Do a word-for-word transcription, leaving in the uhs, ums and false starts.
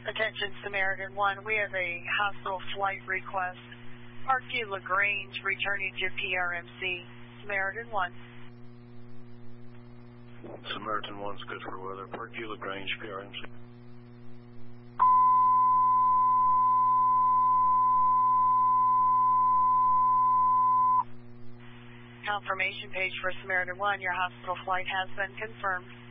Attention Samaritan one, we have a hospital flight request. Parkview LaGrange returning to P R M C. Samaritan one. Samaritan one's good for weather. Parkview LaGrange, P R M C. Confirmation page for Samaritan one, your hospital flight has been confirmed.